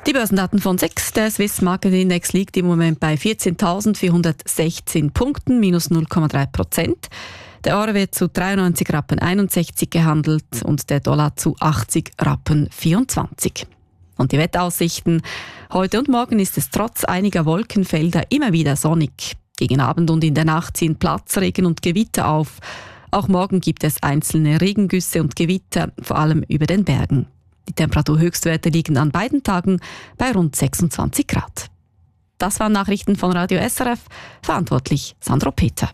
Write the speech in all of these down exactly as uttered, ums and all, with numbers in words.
Die Börsendaten von SIX. Der Swiss Market Index liegt im Moment bei vierzehntausendvierhundertsechzehn Punkten, minus null Komma drei Prozent. Der Euro wird zu dreiundneunzig Rappen einundsechzig gehandelt und der Dollar zu achtzig Rappen vierundzwanzig. Und die Wetteraussichten. Heute und morgen ist es trotz einiger Wolkenfelder immer wieder sonnig. Gegen Abend und in der Nacht ziehen Platzregen und Gewitter auf. Auch morgen gibt es einzelne Regengüsse und Gewitter, vor allem über den Bergen. Die Temperaturhöchstwerte liegen an beiden Tagen bei rund sechsundzwanzig Grad. Das waren Nachrichten von Radio S R F, verantwortlich Sandro Peter.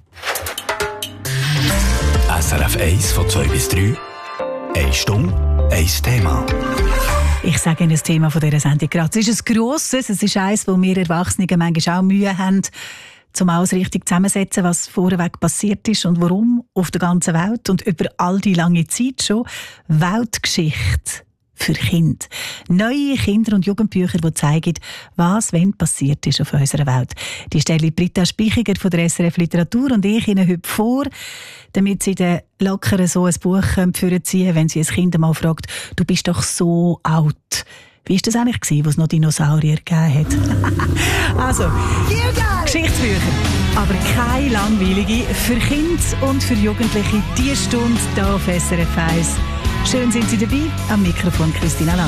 S R F eins von zwei bis drei. Eine Stunde, ein Thema. Ich sage Ihnen das Thema von dieser Sendung gerade. Es ist ein grosses, es ist eines, wo wir Erwachsene manchmal auch Mühe haben, zum alles richtig zusammensetzen, was vorweg passiert ist und warum auf der ganzen Welt und über all die lange Zeit schon. Weltgeschichte für Kinder. Neue Kinder- und Jugendbücher, die zeigen, was wenn passiert ist auf unserer Welt. Die stelle Britta Spichiger von der S R F Literatur und ich Ihnen heute vor, damit Sie den lockeren so ein Buch führen ziehen, wenn Sie ein Kind mal fragt, du bist doch so alt. Wie war das eigentlich gewesen, wo es noch Dinosaurier gegeben hat? Also, Geschichtsbücher, aber keine langweilige. Für Kinder und für Jugendliche, die Stunde hier auf S R F eins. Schön sind Sie dabei, am Mikrofon Christina Land.